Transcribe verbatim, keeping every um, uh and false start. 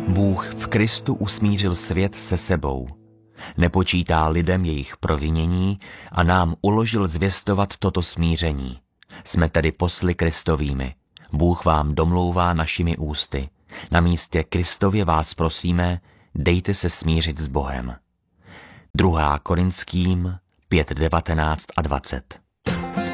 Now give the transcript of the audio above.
Bůh v Kristu usmířil svět se sebou. Nepočítá lidem jejich provinění a nám uložil zvěstovat toto smíření. Jsme tedy posly Kristovými. Bůh vám domlouvá našimi ústy. Na místě Kristově vás prosíme, dejte se smířit s Bohem. druhá Korinským pět, devatenáct a dvacet.